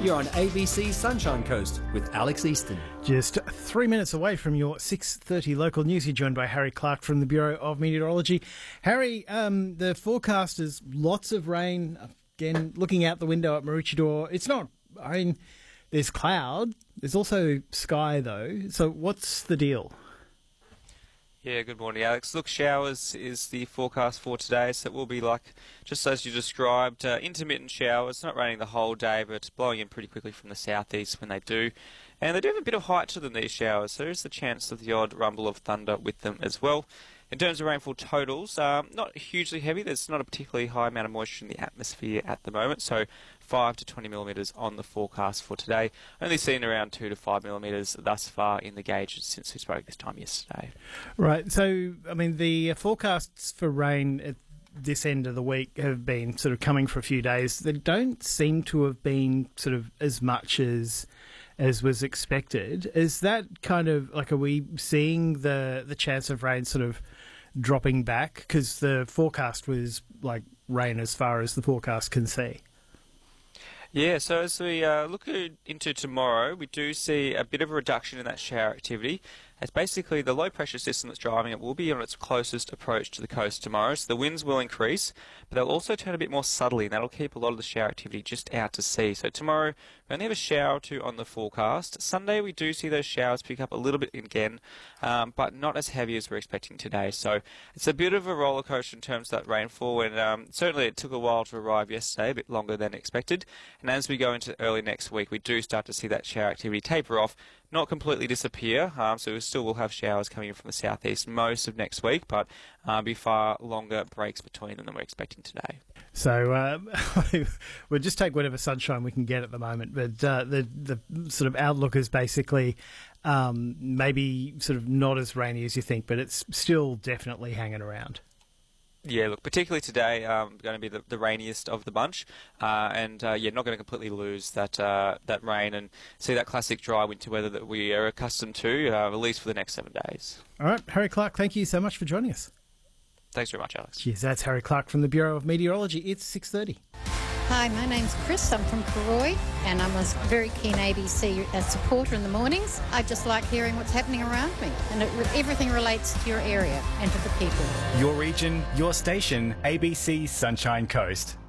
You're on ABC Sunshine Coast with Alex Easton. Just 3 minutes away from your 6:30 local news. You're joined by Harry Clark from the Bureau of Meteorology. Harry, the forecast is lots of rain. Again, looking out the window at Maroochydore, it's not, there's cloud. There's also sky, though. So what's the deal? Yeah, good morning, Alex. Look, showers is the forecast for today, so it will be like, just as you described, intermittent showers. Not raining the whole day, but blowing in pretty quickly from the southeast when they do. And they do have a bit of height to them, these showers, so there is the chance of the odd rumble of thunder with them as well. In terms of rainfall totals, not hugely heavy. There's not a particularly high amount of moisture in the atmosphere at the moment, so 5 to 20 millimetres on the forecast for today. Only seen around 2 to 5 millimetres thus far in the gauges since we spoke this time yesterday. Right, so, the forecasts for rain at this end of the week have been sort of coming for a few days. They don't seem to have been sort of as much as was expected. Is that kind of like, are we seeing the chance of rain sort of dropping back? Because the forecast was like rain as far as the forecast can see. Yeah, so as we look into tomorrow, we do see a bit of a reduction in that shower activity. It's basically the low pressure system that's driving it will be on its closest approach to the coast tomorrow, so the winds will increase, but they'll also turn a bit more southerly, and that'll keep a lot of the shower activity just out to sea. So tomorrow, we only have a shower or two on the forecast. Sunday, we do see those showers pick up a little bit again, but not as heavy as we're expecting today. So it's a bit of a roller coaster in terms of that rainfall, and certainly it took a while to arrive yesterday, a bit longer than expected. And as we go into early next week, we do start to see that shower activity taper off, not completely disappear, so we still will have showers coming in from the southeast most of next week, but be far longer breaks between them than we're expecting today. So we'll just take whatever sunshine we can get at the moment, but the sort of outlook is basically maybe sort of not as rainy as you think, but it's still definitely hanging around. Yeah, look, particularly today, going to be the rainiest of the bunch, and not going to completely lose that rain and see that classic dry winter weather that we are accustomed to, at least for the next 7 days. All right, Harry Clark, thank you so much for joining us. Thanks very much, Alex. Cheers, that's Harry Clark from the Bureau of Meteorology. It's 6:30. Hi, my name's Chris. I'm from Karoi, and I'm a very keen ABC supporter in the mornings. I just like hearing what's happening around me, and everything relates to your area and to the people. Your region, your station, ABC Sunshine Coast.